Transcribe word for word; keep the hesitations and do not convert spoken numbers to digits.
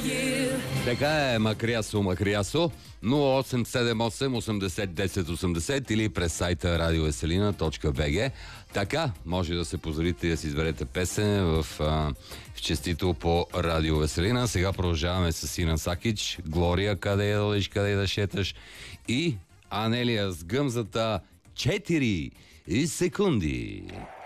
Така е, Макрясо, Макрясо. нула осем седем осем осемдесет десет осемдесет или през сайта радио веселина точка би джи. Така, може да се позволите да си изберете песен в, а, в честито по Радио Веселина. Сега продължаваме с Сина Сакич, Глория, къде я да лиш, къде да шеташ, и Анелия с гъмзата четири секунди.